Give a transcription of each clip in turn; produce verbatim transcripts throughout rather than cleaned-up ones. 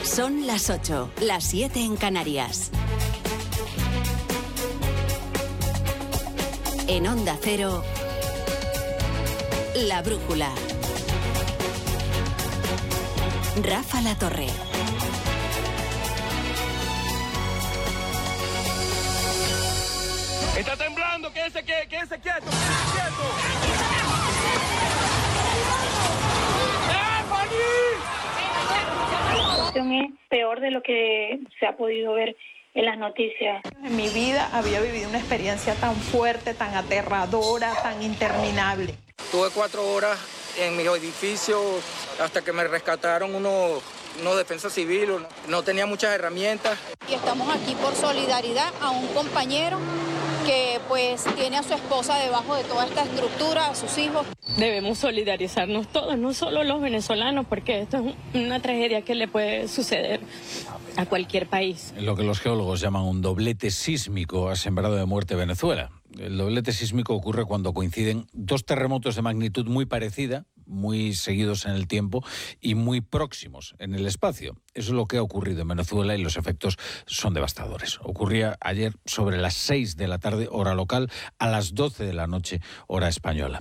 Son las ocho, las siete en Canarias. En Onda Cero, La Brújula. Rafa La Torre. Está temblando, quédese quieto, quédese quieto, quieto. La situación es peor de lo que se ha podido ver en las noticias. En mi vida había vivido una experiencia tan fuerte, tan aterradora, tan interminable. Tuve cuatro horas en mi edificio hasta que me rescataron unos, unos defensas civiles. No tenía muchas herramientas. Y estamos aquí por solidaridad a un compañero que pues tiene a su esposa debajo de toda esta estructura, a sus hijos. Debemos solidarizarnos todos, no solo los venezolanos, porque esto es una tragedia que le puede suceder a cualquier país. Lo que los geólogos llaman un doblete sísmico ha sembrado de muerte Venezuela. El doblete sísmico ocurre cuando coinciden dos terremotos de magnitud muy parecida, muy seguidos en el tiempo y muy próximos en el espacio. Eso es lo que ha ocurrido en Venezuela y los efectos son devastadores. Ocurría ayer sobre las seis de la tarde, hora local, a las doce de la noche, hora española.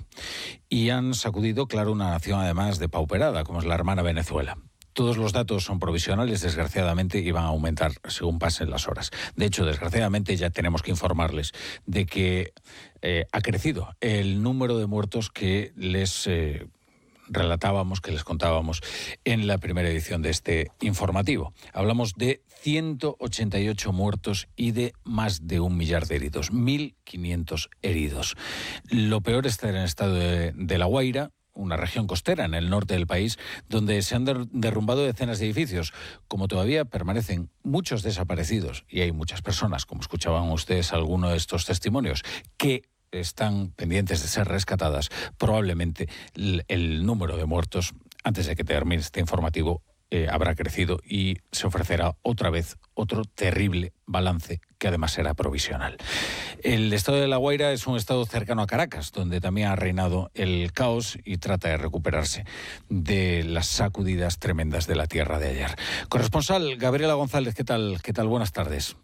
Y han sacudido, claro, una nación además depauperada, como es la hermana Venezuela. Todos los datos son provisionales, desgraciadamente, y van a aumentar según pasen las horas. De hecho, desgraciadamente, ya tenemos que informarles de que eh, ha crecido el número de muertos que les eh, relatábamos, que les contábamos en la primera edición de este informativo. Hablamos de ciento ochenta y ocho muertos y de más de un millar de heridos, mil quinientos heridos. Lo peor está en el estado de, de La Guaira, una región costera en el norte del país, donde se han der- derrumbado decenas de edificios. Como todavía permanecen muchos desaparecidos, y hay muchas personas, como escuchaban ustedes alguno de estos testimonios, que están pendientes de ser rescatadas, probablemente el, el número de muertos, antes de que termine este informativo, eh, habrá crecido y se ofrecerá otra vez otro terrible balance que además será provisional. El estado de La Guaira es un estado cercano a Caracas, donde también ha reinado el caos y trata de recuperarse de las sacudidas tremendas de la tierra de ayer. Corresponsal Gabriela González, ¿qué tal? ¿Qué tal? Buenas tardes.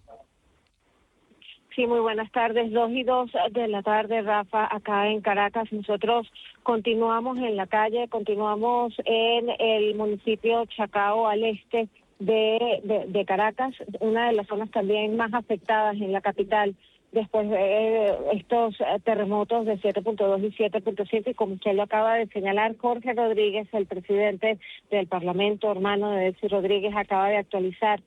Sí, muy buenas tardes. Dos y dos de la tarde, Rafa, acá en Caracas. Nosotros continuamos en la calle, continuamos en el municipio Chacao, al este de, de, de Caracas, una de las zonas también más afectadas en la capital después de estos terremotos de siete punto dos y siete punto siete, y como usted lo acaba de señalar, Jorge Rodríguez, el presidente del Parlamento, hermano de Delcy Rodríguez, acaba de actualizar